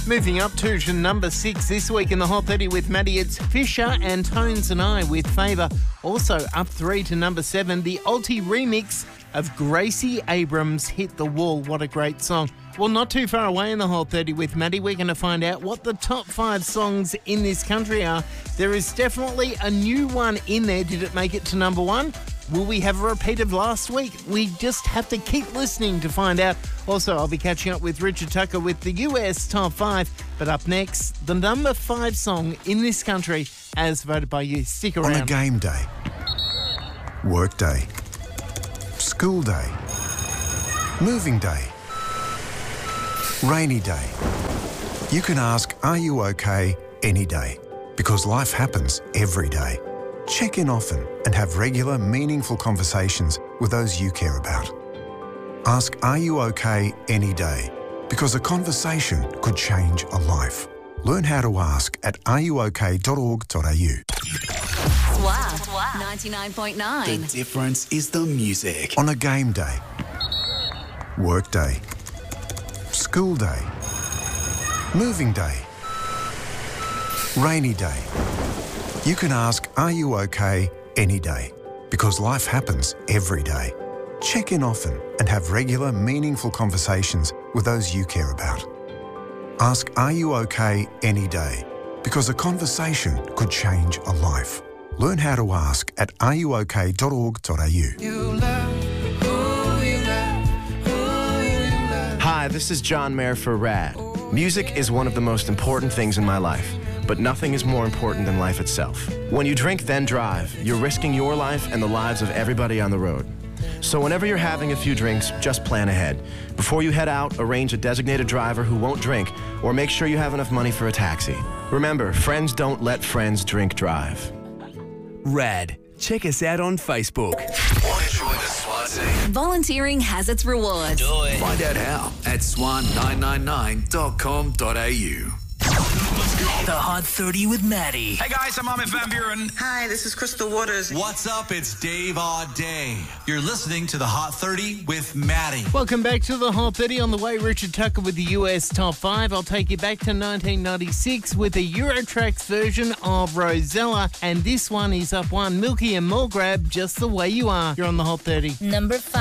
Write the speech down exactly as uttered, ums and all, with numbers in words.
Moving up to, to number six this week in the Hot thirty with Maddie, it's Fisher and Tones and I with Favour. Also up three to number seven, the Alti remix of Gracie Abrams' Hit the Wall. What a great song. Well, not too far away in the Hot thirty with Maddie, we're going to find out what the top five songs in this country are. There is definitely a new one in there. Did it make it to number one? Will we have a repeat of last week? We just have to keep listening to find out. Also, I'll be catching up with Richard Tucker with the U S Top five. But up next, the number five song in this country as voted by you. Stick around. On a game day, work day, school day, moving day, rainy day, you can ask, are you okay, any day? Because life happens every day. Check in often and have regular, meaningful conversations with those you care about. Ask, are you okay, any day? Because a conversation could change a life. Learn how to ask at are you okay dot org dot a u. Swap ninety-nine point nine. The difference is the music. On a game day, work day, school day, moving day, rainy day, you can ask, are you okay, any day? Because life happens every day. Check in often and have regular, meaningful conversations with those you care about. Ask, are you okay, any day? Because a conversation could change a life. Learn how to ask at are you okay dot org dot a u. Hi, this is John Mayer for RAD. Music is one of the most important things in my life, but nothing is more important than life itself. When you drink then drive, you're risking your life and the lives of everybody on the road. So whenever you're having a few drinks, just plan ahead. Before you head out, arrange a designated driver who won't drink, or make sure you have enough money for a taxi. Remember, friends don't let friends drink drive. RAD. Check us out on Facebook. Want to join the SWAT team? Volunteering has its rewards. Do it. Find out how at swan nine nine nine dot com dot a u. The Hot thirty with Maddie. Hey guys, I'm Amit Van Buren. Hi, this is Crystal Waters. What's up? It's Dave Auday. You're listening to the Hot thirty with Maddie. Welcome back to the Hot thirty. On the way, Richard Tucker with the U S Top five. I'll take you back to nineteen ninety-six with a Eurotrax version of Rosella. And this one is up one, Milky and Mulgrab, Just the Way You Are. You're on the Hot thirty. Number five.